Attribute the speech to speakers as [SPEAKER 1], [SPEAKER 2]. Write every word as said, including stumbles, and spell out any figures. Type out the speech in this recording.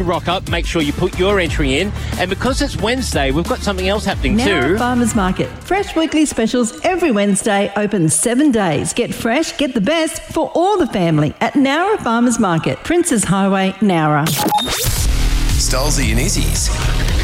[SPEAKER 1] Rock up, make sure you put your entry in. And because it's Wednesday, we've got something else happening
[SPEAKER 2] Nowra
[SPEAKER 1] too.
[SPEAKER 2] Farmers Market. Fresh weekly specials every Wednesday, open seven days. Get fresh, get the best for all the family at Nowra Farmers Market, Princes Highway, Nowra.
[SPEAKER 3] Stolzy and Izzy's